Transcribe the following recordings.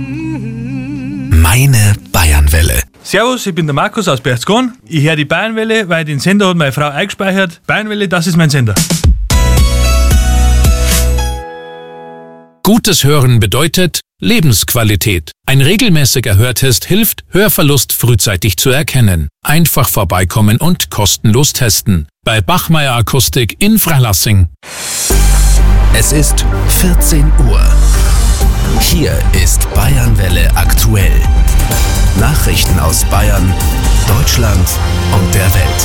Meine Bayernwelle. Servus, ich bin der Markus aus Berchtesgaden. Ich höre die Bayernwelle, weil den Sender hat meine Frau eingespeichert. Bayernwelle, das ist mein Sender. Gutes Hören bedeutet Lebensqualität. Ein regelmäßiger Hörtest hilft, Hörverlust frühzeitig zu erkennen. Einfach vorbeikommen und kostenlos testen. Bei Bachmeier Akustik in Freilassing. Es ist 14 Uhr. Hier ist Bayernwelle aktuell. Nachrichten aus Bayern, Deutschland und der Welt.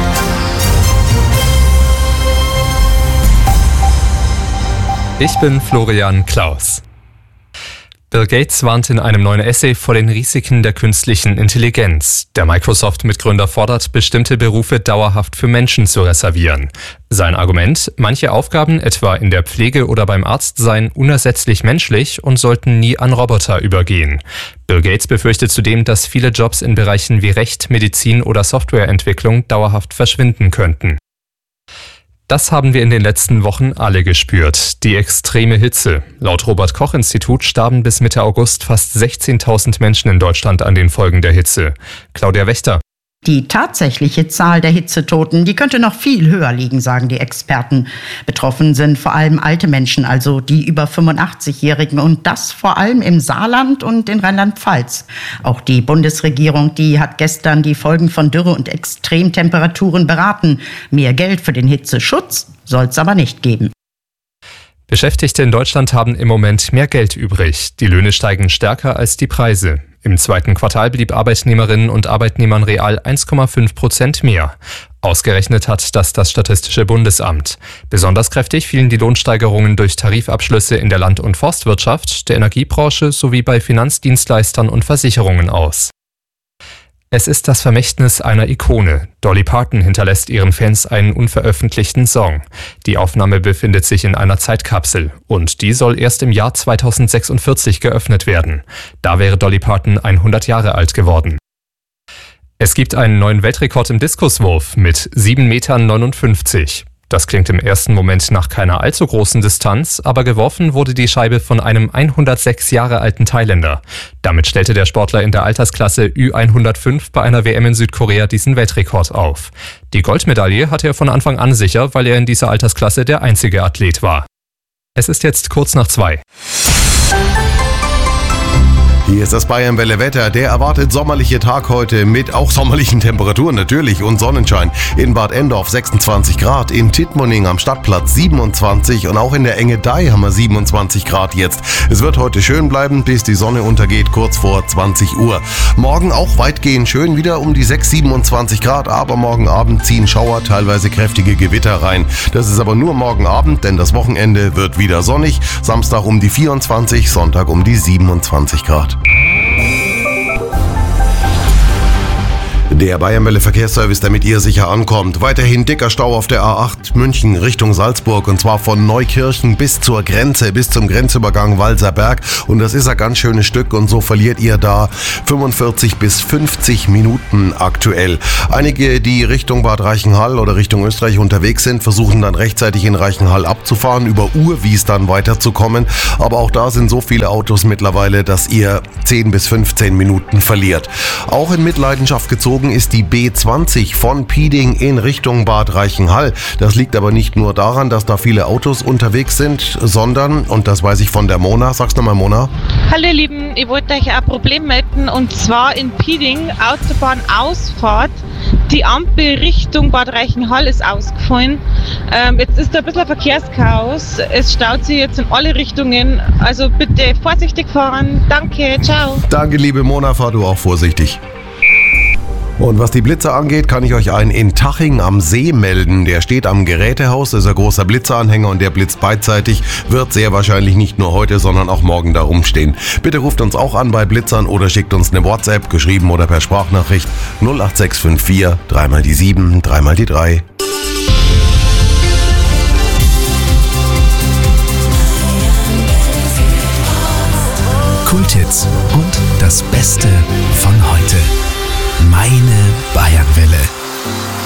Ich bin Florian Klaus. Bill Gates warnt in einem neuen Essay vor den Risiken der künstlichen Intelligenz. Der Microsoft-Mitgründer fordert, bestimmte Berufe dauerhaft für Menschen zu reservieren. Sein Argument: Manche Aufgaben, etwa in der Pflege oder beim Arzt, seien unersetzlich menschlich und sollten nie an Roboter übergehen. Bill Gates befürchtet zudem, dass viele Jobs in Bereichen wie Recht, Medizin oder Softwareentwicklung dauerhaft verschwinden könnten. Das haben wir in den letzten Wochen alle gespürt. Die extreme Hitze. Laut Robert-Koch-Institut starben bis Mitte August fast 16.000 Menschen in Deutschland an den Folgen der Hitze. Claudia Wächter. Die tatsächliche Zahl der Hitzetoten, die könnte noch viel höher liegen, sagen die Experten. Betroffen sind vor allem alte Menschen, also die über 85-Jährigen, und das vor allem im Saarland und in Rheinland-Pfalz. Auch die Bundesregierung, die hat gestern die Folgen von Dürre und Extremtemperaturen beraten. Mehr Geld für den Hitzeschutz soll es aber nicht geben. Beschäftigte in Deutschland haben im Moment mehr Geld übrig. Die Löhne steigen stärker als die Preise. Im zweiten Quartal blieb Arbeitnehmerinnen und Arbeitnehmern real 1,5% mehr. Ausgerechnet hat das Statistische Bundesamt. Besonders kräftig fielen die Lohnsteigerungen durch Tarifabschlüsse in der Land- und Forstwirtschaft, der Energiebranche sowie bei Finanzdienstleistern und Versicherungen aus. Es ist das Vermächtnis einer Ikone. Dolly Parton hinterlässt ihren Fans einen unveröffentlichten Song. Die Aufnahme befindet sich in einer Zeitkapsel und die soll erst im Jahr 2046 geöffnet werden. Da wäre Dolly Parton 100 Jahre alt geworden. Es gibt einen neuen Weltrekord im Diskuswurf mit 7,59 Metern. Das klingt im ersten Moment nach keiner allzu großen Distanz, aber geworfen wurde die Scheibe von einem 106 Jahre alten Thailänder. Damit stellte der Sportler in der Altersklasse Ü105 bei einer WM in Südkorea diesen Weltrekord auf. Die Goldmedaille hatte er von Anfang an sicher, weil er in dieser Altersklasse der einzige Athlet war. Es ist jetzt kurz nach 2. Hier ist das Bayernwelle-Wetter. Der erwartet sommerliche Tag heute mit auch sommerlichen Temperaturen natürlich und Sonnenschein. In Bad Endorf 26 Grad, in Tittmoning am Stadtplatz 27 und auch in der Enge Dai haben wir 27 Grad jetzt. Es wird heute schön bleiben, bis die Sonne untergeht, kurz vor 20 Uhr. Morgen auch weitgehend schön, wieder um die 27 Grad, aber morgen Abend ziehen Schauer, teilweise kräftige Gewitter rein. Das ist aber nur morgen Abend, denn das Wochenende wird wieder sonnig. Samstag um die 24, Sonntag um die 27 Grad. Der Bayernwelle Verkehrsservice, damit ihr sicher ankommt. Weiterhin dicker Stau auf der A8 München Richtung Salzburg, und zwar von Neukirchen bis zur Grenze, bis zum Grenzübergang Walserberg. Und das ist ein ganz schönes Stück, und so verliert ihr da 45 bis 50 Minuten aktuell. Einige, die Richtung Bad Reichenhall oder Richtung Österreich unterwegs sind, versuchen dann rechtzeitig in Reichenhall abzufahren, über Urwies dann weiterzukommen. Aber auch da sind so viele Autos mittlerweile, dass ihr 10 bis 15 Minuten verliert. Auch in Mitleidenschaft gezogen ist die B20 von Pieding in Richtung Bad Reichenhall. Das liegt aber nicht nur daran, dass da viele Autos unterwegs sind, sondern, und das weiß ich von der Mona, sag's nochmal Mona. Hallo ihr Lieben, ich wollte euch ein Problem melden, und zwar in Pieding, Autobahnausfahrt. Die Ampel Richtung Bad Reichenhall ist ausgefallen. Jetzt ist da ein bisschen Verkehrschaos. Es staut sich jetzt in alle Richtungen. Also bitte vorsichtig fahren. Danke, ciao. Danke, liebe Mona, fahr du auch vorsichtig. Und was die Blitzer angeht, kann ich euch einen in Taching am See melden. Der steht am Gerätehaus, das ist ein großer Blitzeranhänger und der blitzt beidseitig. Wird sehr wahrscheinlich nicht nur heute, sondern auch morgen da rumstehen. Bitte ruft uns auch an bei Blitzern oder schickt uns eine WhatsApp, geschrieben oder per Sprachnachricht 08654 3 mal die 7, 3 mal die 3. Kulthits und das Beste von heute. Meine Bayernwelle.